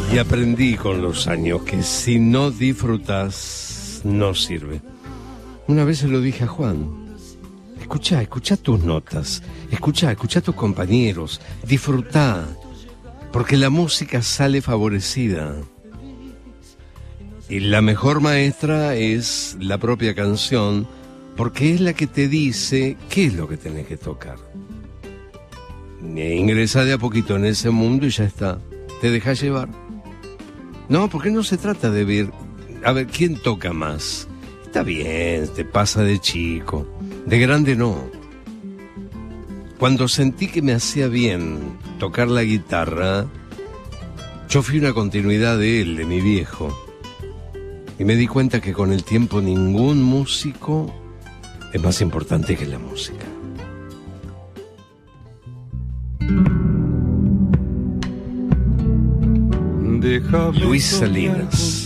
Y aprendí con los años que si no disfrutas, no sirve. Una vez se lo dije a Juan. Escucha tus notas. Escucha a tus compañeros. Disfrutá. Porque la música sale favorecida. Y la mejor maestra es la propia canción, porque es la que te dice qué es lo que tenés que tocar. Ingresá de a poquito en ese mundo y ya está. Te dejás llevar. No, porque no se trata de ver, a ver, ¿quién toca más? Está bien, te pasa de chico, de grande no. Cuando sentí que me hacía bien tocar la guitarra, yo fui una continuidad de él, de mi viejo. Y me di cuenta que con el tiempo ningún músico es más importante que la música. Luis Salinas.